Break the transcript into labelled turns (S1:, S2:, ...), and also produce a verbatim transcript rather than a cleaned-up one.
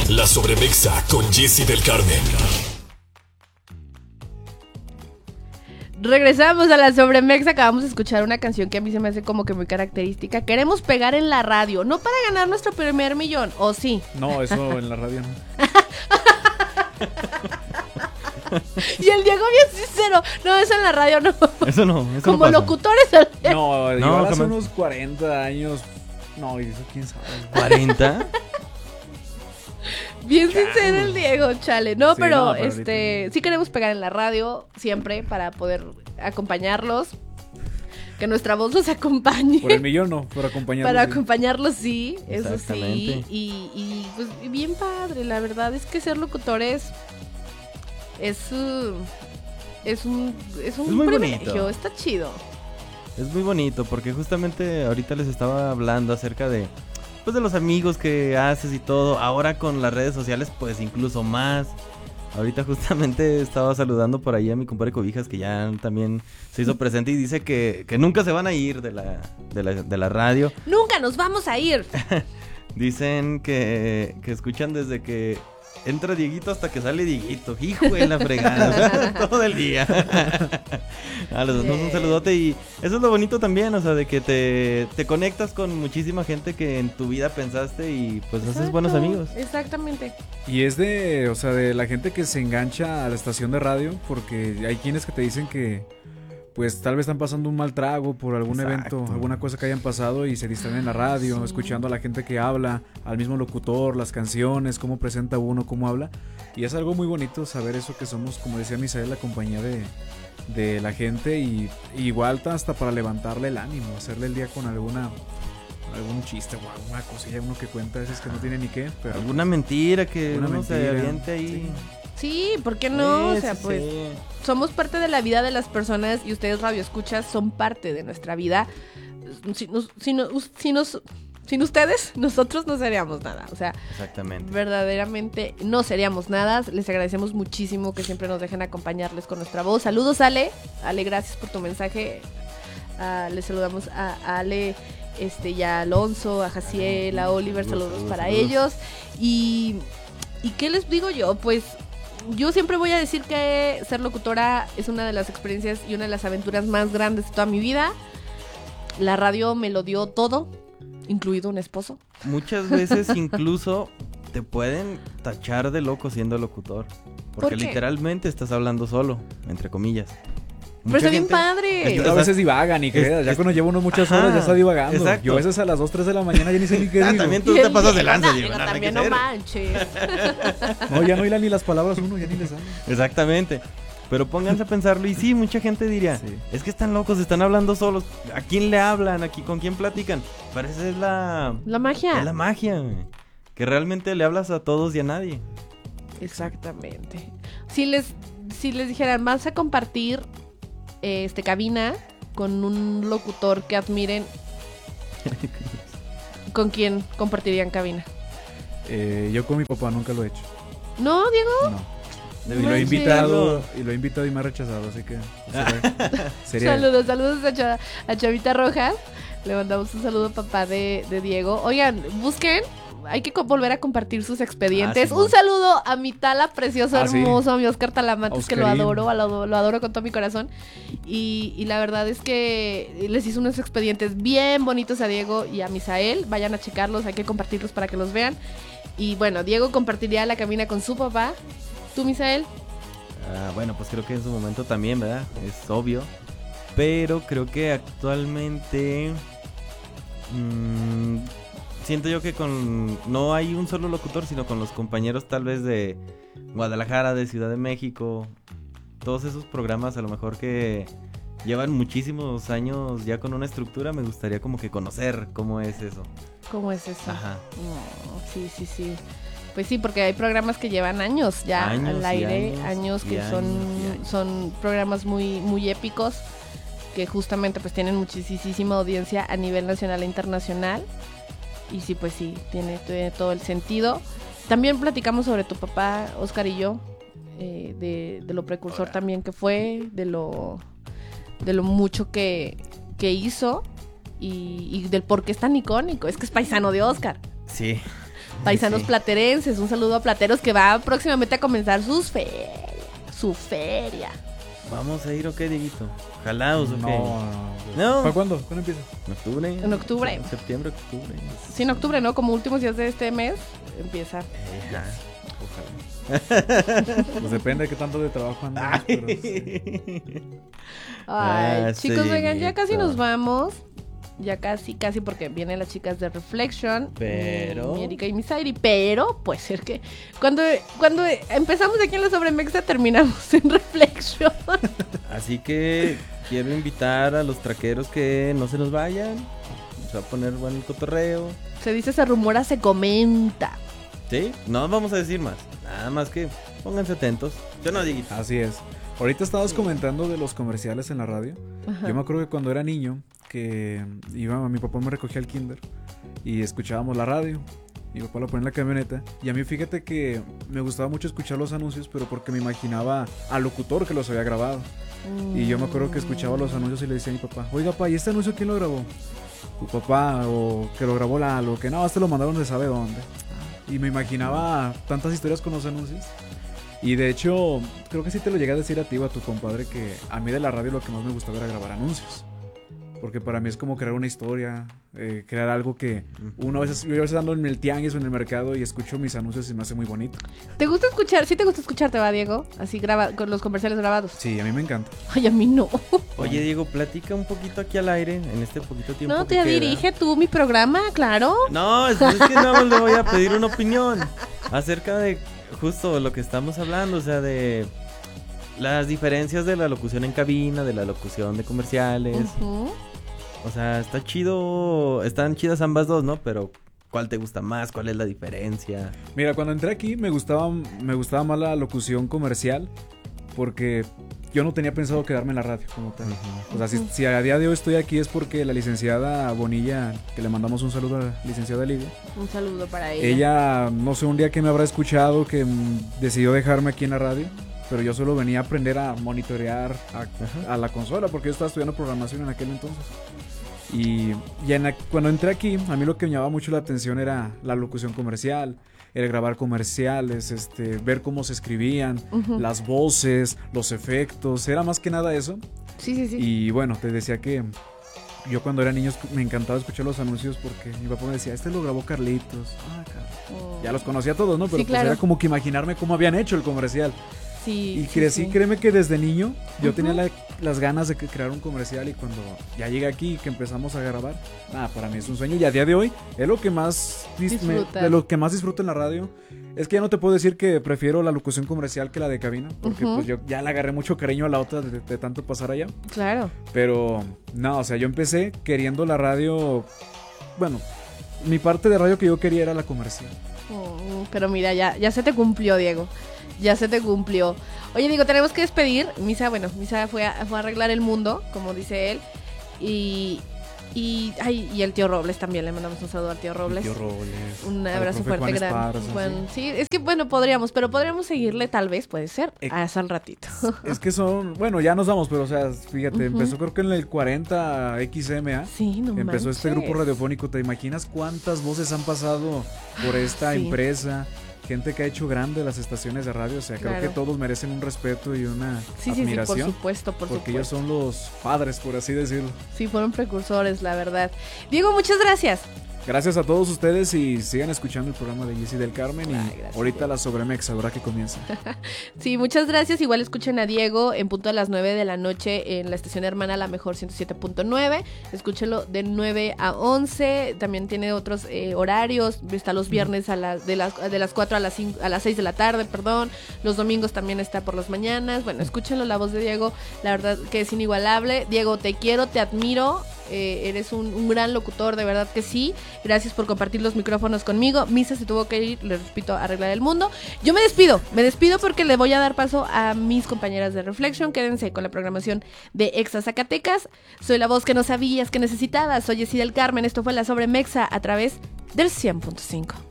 S1: La Sobremexa con Jessy del Carmen.
S2: Regresamos a La Sobremexa. Acabamos de escuchar una canción que a mí se me hace como que muy característica. Queremos pegar en la radio, no para ganar nuestro primer millón, ¿o sí?
S3: No, eso en la radio no.
S2: Y el Diego bien sincero. No, eso en la radio no.
S4: Eso no, eso
S2: Como
S4: no pasa.
S2: locutores.
S3: No,
S4: No,
S3: igual hace
S4: jamás.
S3: unos cuarenta años. No, y eso quién sabe.
S4: ¿cuarenta?
S2: Bien sincero el Diego, chale. No,
S3: Sí,
S2: pero
S3: no, pero
S2: este
S3: ahorita-
S2: sí queremos pegar en la radio siempre para poder acompañarlos. Que nuestra voz los acompañe.
S3: Por el millón no, por acompañarnos.
S2: Para
S3: sí.
S2: acompañarlos, sí, eso sí.
S4: Exactamente.
S2: Y, y pues bien padre, la verdad es que ser locutores es, uh, es un, es un
S4: Es muy
S2: privilegio,
S4: bonito.
S2: está chido.
S4: Es muy bonito porque justamente ahorita les estaba hablando acerca de pues de los amigos que haces y todo. Ahora con las redes sociales pues incluso más. Ahorita justamente estaba saludando por ahí a mi compadre Cobijas que ya también se hizo presente y dice que, que nunca se van a ir de la, de la, de la radio.
S2: Nunca nos vamos a ir.
S4: Dicen que, que escuchan desde que entra Dieguito hasta que sale Dieguito. Hijo de la fregada. Todo el día. A los dos
S2: Yeah.
S4: un saludote. Y eso es lo bonito también, o sea, de que te, te conectas con muchísima gente que en tu vida pensaste y pues haces
S2: Exacto,
S4: buenos amigos.
S2: Exactamente.
S3: Y es de, o sea, de la gente que se engancha a la estación de radio, porque hay quienes que te dicen que, pues tal vez están pasando un mal trago por algún
S4: Exacto.
S3: evento, alguna cosa que hayan pasado y se distraen en la radio,
S2: Sí.
S3: escuchando a la gente que habla, al mismo locutor, las canciones, cómo presenta uno, cómo habla. Y es algo muy bonito saber eso, que somos, como decía Misael, la compañía de, de la gente y, y igual hasta para levantarle el ánimo, hacerle el día con alguna... algún chiste o alguna cosilla, uno que cuenta a veces que no tiene ni qué, pero
S4: Alguna mentira que
S3: Una
S4: uno se
S3: mentira,
S4: aviente ahí.
S2: Sí, ¿por qué no?
S4: Sí,
S2: o sea,
S4: sí,
S2: pues
S4: sí.
S2: somos parte de la vida de las personas y ustedes radioescuchas son parte de nuestra vida. Si nos, si nos, si nos, sin ustedes, nosotros no seríamos nada. O sea,
S4: Exactamente.
S2: verdaderamente no seríamos nada. Les agradecemos muchísimo que siempre nos dejen acompañarles con nuestra voz. Saludos, Ale. Ale, gracias por tu mensaje. Uh, les saludamos a, a Ale, este, y a Alonso, a Jaciel, a Oliver. Saludos,
S4: Saludos,
S2: para
S4: saludos.
S2: ellos. Y, ¿y qué les digo yo? Pues yo siempre voy a decir que ser locutora es una de las experiencias y una de las aventuras más grandes de toda mi vida. La radio me lo dio todo, incluido un esposo.
S4: Muchas veces incluso te pueden tachar de loco siendo locutor. Porque
S2: ¿Por qué?
S4: literalmente estás hablando solo, entre comillas.
S2: Pero está bien
S4: gente-
S2: padre.
S3: Yo a veces divagan y creas, ya
S4: es-
S3: cuando llevo uno muchas
S4: Ajá,
S3: horas ya está divagando.
S4: exacto.
S3: Yo a veces a las dos, tres de la mañana ya ni sé ni qué
S4: Ah,
S3: digo.
S4: también tú
S2: Y
S4: te
S2: el
S4: pasas de
S2: Diego,
S4: lanza,
S2: no,
S4: Diego,
S2: Diego,
S4: nada que
S2: también no
S4: hacer.
S2: manches.
S3: No, ya no hilan ni las palabras uno, ya ni les sale.
S4: Exactamente. Pero pónganse a pensarlo y sí, mucha gente diría,
S3: Sí.
S4: es que están locos, están hablando solos. ¿A quién le hablan? ¿Aquí con quién platican? Pero esa es la,
S2: La magia.
S4: es la magia, güey. Que realmente le hablas a todos y a nadie.
S2: Exactamente. Si les, si les dijeran, vas a compartir eh, este cabina con un locutor que admiren, ¿con quién compartirían cabina?
S3: Eh, yo con mi papá nunca lo he hecho.
S2: ¿No, Diego?
S3: No.
S2: No
S3: Y lo he
S2: manches.
S3: invitado, y lo he invitado y me ha rechazado, así que sería, sería él.
S2: Saludos, saludos a, Cha- a Chavita Rojas. Le mandamos un saludo a papá de, de Diego. Oigan, busquen. Hay que co- volver a compartir sus expedientes.
S4: Ah, Simón.
S2: un saludo a mi Tala, precioso,
S3: Ah, sí.
S2: hermoso, a mi Oscar Talamantes, que lo
S3: Oscarín.
S2: adoro, lo, lo adoro con todo mi corazón. Y, y la verdad es que les hizo unos expedientes bien bonitos a Diego y a Misael. Vayan a checarlos, hay que compartirlos para que los vean. Y bueno, Diego compartiría la cabina con su papá. ¿Tú, Misael?
S4: Ah, bueno, pues creo que en su momento también, ¿verdad? Es obvio. Pero creo que actualmente... mmm, siento yo que con... No hay un solo locutor, sino con los compañeros tal vez de Guadalajara, de Ciudad de México. Todos esos programas a lo mejor que llevan muchísimos años ya con una estructura. Me gustaría como que conocer cómo es eso.
S2: ¿Cómo es eso?
S4: Ajá.
S2: No, sí, sí, sí. Pues sí, porque hay programas que llevan años ya
S4: Años
S2: al
S4: y
S2: aire,
S4: años
S2: años,
S4: y
S2: que
S4: años
S2: son,
S4: y años.
S2: son programas muy, muy épicos, que justamente pues tienen muchísima audiencia a nivel nacional e internacional. Y sí, pues sí, tiene, tiene todo el sentido. También platicamos sobre tu papá, Oscar y yo, eh, de, de lo precursor también que fue, de lo, de lo mucho que, que hizo y, y del por qué es tan icónico. Es que es paisano de Oscar.
S4: Sí.
S2: Paisanos
S4: Sí.
S2: platerenses, un saludo a Plateros que va próximamente a comenzar sus ferias, su feria.
S4: ¿Vamos a ir o qué, Dieguito? ¿Jalaos o qué?
S3: No,
S4: No.
S3: ¿Para cuándo? ¿Cuándo empieza?
S4: ¿En octubre?
S2: En octubre.
S4: En septiembre, octubre.
S2: Sí, en octubre, ¿no? Como últimos días de este mes empieza.
S4: Eh, ajá.
S3: Pues depende de qué tanto de trabajo andamos, pero sí.
S2: Ay,
S4: Ah,
S2: chicos,
S4: sí,
S2: oigan, ya casi
S4: Dieguito.
S2: nos vamos. Ya casi, casi, porque vienen las chicas de Reflection.
S4: Pero-
S2: Mi, mi Erika y mi Sairi. Pero puede ser que cuando, cuando empezamos aquí en la Sobremexa terminamos en Reflection.
S4: Así que quiero invitar a los traqueros que no se nos vayan. Se va a poner bueno el cotorreo.
S2: Se dice, se rumora, se comenta.
S4: ¿Sí? No vamos a decir más. Nada más que pónganse atentos. Yo no, Dieguito.
S3: Así es. Ahorita estabas comentando de los comerciales en la radio.
S2: Ajá.
S3: Yo me acuerdo que cuando era niño, que iba, mi papá me recogía al kinder y escuchábamos la radio. Mi papá lo ponía en la camioneta. Y a mí fíjate que me gustaba mucho escuchar los anuncios, pero porque me imaginaba al locutor que los había grabado. Y yo me acuerdo que escuchaba los anuncios y le decía a mi papá, oiga, papá, ¿y este anuncio quién lo grabó? Tu papá, o que lo grabó Lalo, que no, este lo mandaron de sabe dónde. Y me imaginaba tantas historias con los anuncios. Y de hecho, creo que sí te lo llegué a decir a ti o a tu compadre, que a mí de la radio lo que más me gustaba era grabar anuncios. Porque para mí es como crear una historia, eh, crear algo que uno a veces, yo a veces ando en el tianguis o en el mercado y escucho mis anuncios y me hace muy bonito.
S2: ¿Te gusta escuchar? ¿Sí te gusta escucharte, va, Diego? Así graba con los comerciales grabados.
S3: Sí, a mí me encanta.
S2: Ay, a mí no.
S4: Oye, Diego, platica un poquito aquí al aire en este poquito tiempo.
S2: No,
S4: que
S2: te
S4: queda.
S2: dirige tú mi programa, claro.
S4: No, es, es que nada más le voy a pedir una opinión acerca de justo lo que estamos hablando, o sea, de las diferencias de la locución en cabina, de la locución de comerciales.
S2: Ujú.
S4: O sea, está chido, están chidas ambas dos, ¿no? Pero ¿cuál te gusta más? ¿Cuál es la diferencia?
S3: Mira, cuando entré aquí me gustaba, me gustaba más la locución comercial porque yo no tenía pensado quedarme en la radio como tal. O sea, si, si a día de hoy estoy aquí es porque la licenciada Bonilla, que le mandamos un saludo a la licenciada Lidia,
S2: Un saludo para ella.
S3: ella, no sé, un día que me habrá escuchado que mm, decidió dejarme aquí en la radio, pero yo solo venía a aprender a monitorear a, a la consola porque yo estaba estudiando programación en aquel entonces. Y, y en la- cuando entré aquí, a mí lo que me llamaba mucho la atención era la locución comercial, el grabar comerciales, este, ver cómo se escribían,
S2: Ujú.
S3: las voces, los efectos, era más que nada eso.
S2: Sí, sí, sí.
S3: Y bueno, te decía que yo cuando era niño escu- me encantaba escuchar los anuncios porque mi papá me decía, este lo grabó Carlitos. Ah, cabrón.
S2: Oh.
S3: Ya los conocía todos, ¿no? Pero
S2: Sí,
S3: pues
S2: claro.
S3: era como que imaginarme cómo habían hecho el comercial.
S2: Sí,
S3: Y
S2: sí,
S3: crecí,
S2: sí.
S3: créeme que desde niño yo
S2: Ujú.
S3: tenía la- las ganas de que- crear un comercial y cuando ya llegué aquí y que empezamos a grabar, nada, para mí es un sueño y a día de hoy es lo que más dis- me-
S2: Disfrutas.
S3: de lo que más disfruto en la radio. Es que ya no te puedo decir que prefiero la locución comercial que la de cabina, porque
S2: Ujú.
S3: pues yo ya le agarré mucho cariño a la otra de, de tanto pasar allá.
S2: Claro.
S3: Pero no, o sea, yo empecé queriendo la radio, bueno, mi parte de radio que yo quería era la comercial.
S2: Mm, Pero mira, ya, ya se te cumplió, Diego. Ya se te cumplió. Oye, Diego, tenemos que despedir. Misa, bueno, Misa fue a, fue a arreglar el mundo, como dice él. Y, y, ay, y el tío Robles también, le mandamos un saludo al tío Robles.
S3: Tío Robles,
S2: Un
S3: al
S2: abrazo
S3: profe
S2: fuerte,
S3: Juan
S2: grande.
S3: Esparza,
S2: Juan- sí, es que bueno, podríamos, pero podríamos seguirle tal vez, puede ser,
S3: Eh,
S2: hasta al ratito.
S3: Es que son, bueno, ya nos vamos, pero o sea, fíjate,
S2: Ujú.
S3: empezó creo que en el cuarenta X M A.
S2: Sí, no
S3: Empezó este
S2: manches.
S3: grupo radiofónico. ¿Te imaginas cuántas voces han pasado por esta
S2: Sí.
S3: empresa? Gente que ha hecho grande las estaciones de radio. O sea, creo
S2: Claro.
S3: que todos merecen un respeto y una
S2: Sí, sí, sí, por
S3: admiración.
S2: supuesto, por
S3: porque ellos
S2: supuesto.
S3: son los padres, por así decirlo.
S2: Sí, fueron precursores, la verdad. Diego, muchas gracias.
S3: Gracias a todos ustedes y sigan escuchando el programa de Jessy del Carmen. Y
S2: Ay, gracias,
S3: ahorita
S2: Diego.
S3: la Sobremex, ahora que comienza.
S2: Sí, muchas gracias. Igual escuchen a Diego en punto a las nueve de la noche en la estación hermana La Mejor ciento siete punto nueve. Escúchenlo de nueve a once. También tiene otros eh, horarios. Está los viernes a las de las de las cuatro a las cinco, a las seis de la tarde, perdón. Los domingos también está por las mañanas. Bueno, escúchenlo, la voz de Diego, la verdad que es inigualable. Diego, te quiero, te admiro. Eh, eres un, un gran locutor, de verdad que sí. Gracias por compartir los micrófonos conmigo. Misa se tuvo que ir, les repito, a arreglar el mundo. Yo me despido, me despido porque le voy a dar paso a mis compañeras de Reflection. Quédense con la programación de Exa Zacatecas. Soy la voz que no sabías que necesitabas. Soy Jessy del Carmen. Esto fue La Sobremexa a través del cien punto cinco.